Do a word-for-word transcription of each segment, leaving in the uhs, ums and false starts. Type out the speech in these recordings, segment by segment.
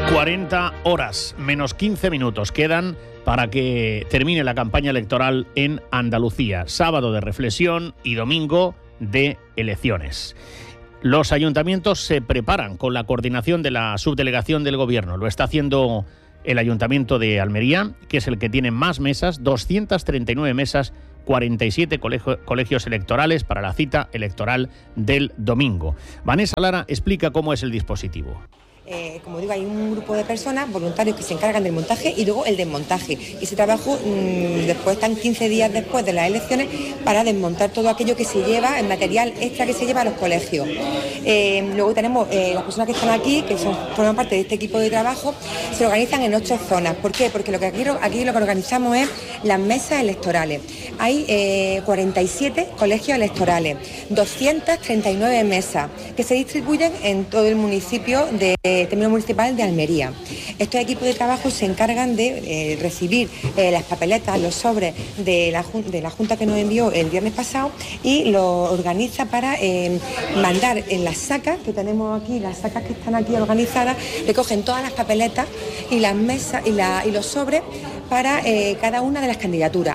cuarenta horas, menos quince minutos quedan para que termine la campaña electoral en Andalucía. Sábado de reflexión y domingo de elecciones. Los ayuntamientos se preparan con la coordinación de la subdelegación del Gobierno. Lo está haciendo el Ayuntamiento de Almería, que es el que tiene más mesas, doscientas treinta y nueve mesas, cuarenta y siete colegio, colegios electorales para la cita electoral del domingo. Vanessa Lara explica cómo es el dispositivo. Eh, como digo, hay un grupo de personas, voluntarios, que se encargan del montaje y luego el desmontaje. Y ese trabajo mmm, después están quince días después de las elecciones para desmontar todo aquello que se lleva, el material extra que se lleva a los colegios. Eh, luego tenemos eh, las personas que están aquí, que son, forman parte de este equipo de trabajo, se organizan en ocho zonas. ¿Por qué? Porque lo que aquí, aquí lo que organizamos es las mesas electorales. Hay eh, cuarenta y siete colegios electorales, doscientas treinta y nueve mesas que se distribuyen en todo el municipio de término municipal de Almería. Estos equipos de trabajo se encargan de eh, recibir eh, las papeletas, los sobres de la, de la Junta que nos envió el viernes pasado y lo organiza para eh, mandar en las sacas que tenemos aquí, las sacas que están aquí organizadas, recogen todas las papeletas y las mesas y, la, y los sobres para eh, cada una de las candidaturas.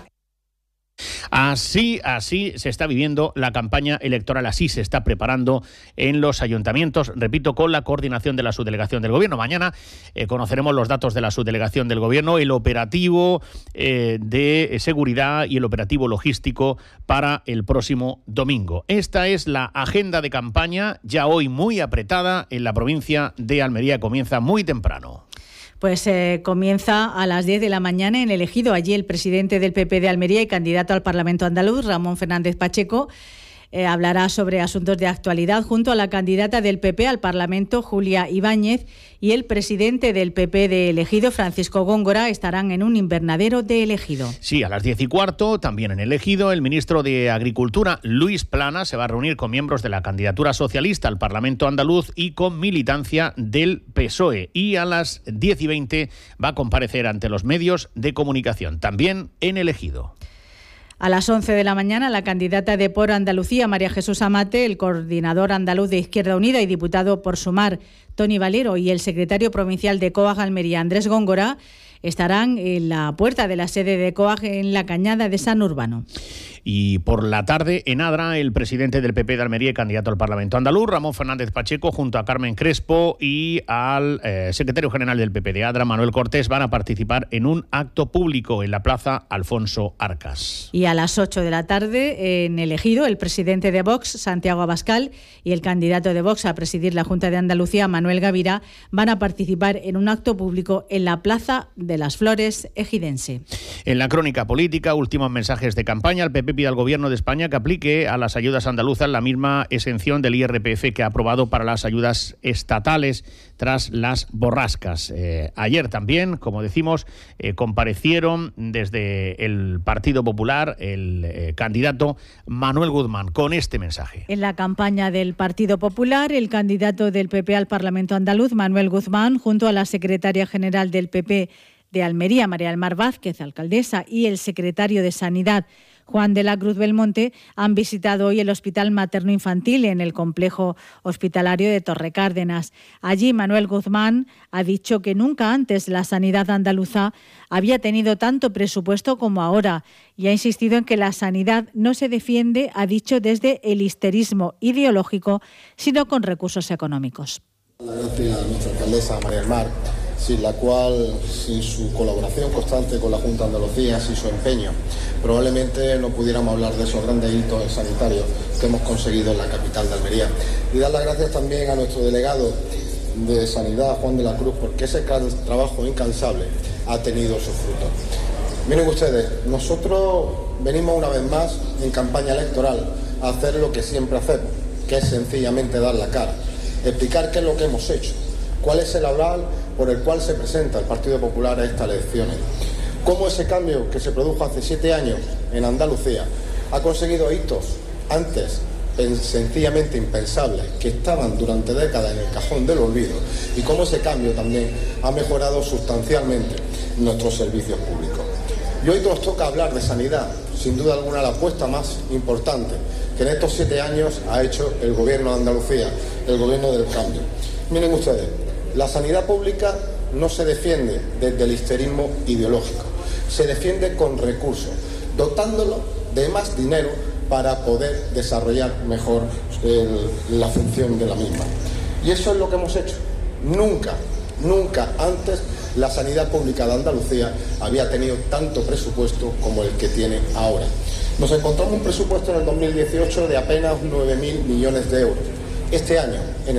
Así, así se está viviendo la campaña electoral, así se está preparando en los ayuntamientos, repito, con la coordinación de la subdelegación del Gobierno. Mañana eh, conoceremos los datos de la subdelegación del Gobierno, el operativo eh, de seguridad y el operativo logístico para el próximo domingo. Esta es la agenda de campaña, ya hoy muy apretada en la provincia de Almería, comienza muy temprano. Pues eh, comienza a las diez de la mañana en El Ejido. Allí el presidente del P P de Almería y candidato al Parlamento andaluz, Ramón Fernández Pacheco, eh, hablará sobre asuntos de actualidad junto a la candidata del P P al Parlamento, Julia Ibáñez, y el presidente del P P de El Ejido, Francisco Góngora, estarán en un invernadero de El Ejido. Sí, a las diez y cuarto, también en El Ejido, el ministro de Agricultura, Luis Planas, se va a reunir con miembros de la candidatura socialista al Parlamento andaluz y con militancia del P S O E. Y a las diez y veinte va a comparecer ante los medios de comunicación, también en El Ejido. A las once de la mañana, la candidata de Por Andalucía, María Jesús Amate, el coordinador andaluz de Izquierda Unida y diputado por Sumar, Tony Valero, y el secretario provincial de COAG Almería, Andrés Góngora, estarán en la puerta de la sede de COAG en la Cañada de San Urbano. Y por la tarde, en Adra, el presidente del P P de Almería y candidato al Parlamento andaluz, Ramón Fernández Pacheco, junto a Carmen Crespo y al eh, secretario general del P P de Adra, Manuel Cortés, van a participar en un acto público en la Plaza Alfonso Arcas. Y a las ocho de la tarde, en El Ejido, el presidente de Vox, Santiago Abascal, y el candidato de Vox a presidir la Junta de Andalucía, Manuel Gavira, van a participar en un acto público en la Plaza de las Flores ejidense. En la crónica política, últimos mensajes de campaña. El P P pide al Gobierno de España que aplique a las ayudas andaluzas la misma exención del I R P F que ha aprobado para las ayudas estatales tras las borrascas. Eh, ayer también, como decimos, eh, comparecieron desde el Partido Popular el eh, candidato Manuel Guzmán con este mensaje. En la campaña del Partido Popular, el candidato del P P al Parlamento andaluz, Manuel Guzmán, junto a la secretaria general del P P de Almería, María del Mar Vázquez, alcaldesa, y el secretario de Sanidad, Juan de la Cruz Belmonte, han visitado hoy el Hospital Materno Infantil en el complejo hospitalario de Torrecárdenas. Allí Manuel Guzmán ha dicho que nunca antes la sanidad andaluza había tenido tanto presupuesto como ahora y ha insistido en que la sanidad no se defiende, ha dicho, desde el histerismo ideológico, sino con recursos económicos. Gracias a nuestra alcaldesa María del Mar, sin la cual, sin su colaboración constante con la Junta de Andalucía, sin su empeño, probablemente no pudiéramos hablar de esos grandes hitos sanitarios que hemos conseguido en la capital de Almería. Y dar las gracias también a nuestro delegado de Sanidad, Juan de la Cruz, porque ese trabajo incansable ha tenido sus frutos. Miren ustedes, nosotros venimos una vez más en campaña electoral a hacer lo que siempre hacemos, que es sencillamente dar la cara, explicar qué es lo que hemos hecho, cuál es el aval por el cual se presenta el Partido Popular a estas elecciones, cómo ese cambio que se produjo hace siete años en Andalucía ha conseguido hitos antes sencillamente impensables, que estaban durante décadas en el cajón del olvido, y cómo ese cambio también ha mejorado sustancialmente nuestros servicios públicos. Y hoy nos toca hablar de sanidad, sin duda alguna la apuesta más importante que en estos siete años ha hecho el Gobierno de Andalucía, el Gobierno del Cambio. Miren ustedes, la sanidad pública no se defiende desde el histerismo ideológico, se defiende con recursos, dotándolo de más dinero para poder desarrollar mejor el, la función de la misma. Y eso es lo que hemos hecho. Nunca, nunca antes la sanidad pública de Andalucía había tenido tanto presupuesto como el que tiene ahora. Nos encontramos un presupuesto en el dos mil dieciocho de apenas nueve mil millones de euros. Este año, en